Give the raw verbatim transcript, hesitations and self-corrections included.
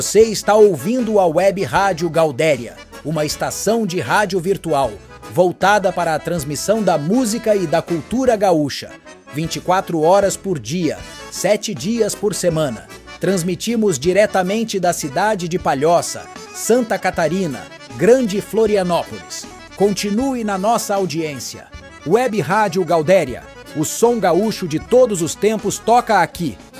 Você está ouvindo a Web Rádio Gaudéria, uma estação de rádio virtual, voltada para a transmissão da música e da cultura gaúcha. vinte e quatro horas por dia, sete dias por semana. Transmitimos diretamente da cidade de Palhoça, Santa Catarina, Grande Florianópolis. Continue na nossa audiência. Web Rádio Gaudéria, o som gaúcho de todos os tempos toca aqui.